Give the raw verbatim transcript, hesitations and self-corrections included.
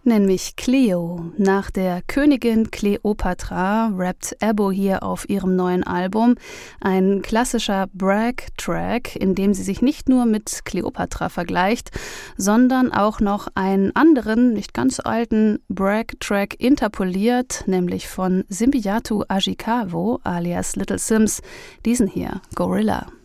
Nenn mich Cleo. Nach der Königin Kleopatra rappt Ebo hier auf ihrem neuen Album. Ein klassischer Brag-Track, in dem sie sich nicht nur mit Kleopatra vergleicht, sondern auch noch einen anderen, nicht ganz alten Brag-Track interpoliert, nämlich von Simbiatu Ajikawo alias Little Sims, diesen hier, Gorilla.